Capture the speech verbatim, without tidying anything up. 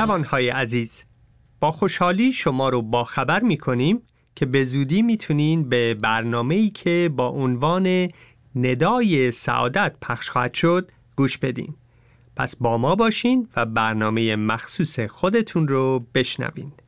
جوانهای عزیز، با خوشحالی شما رو با خبر می‌کنیم که به زودی میتونین به برنامه‌ای که با عنوان ندای سعادت پخش خواهد شد گوش بدین. پس با ما باشین و برنامه مخصوص خودتون رو بشنوین.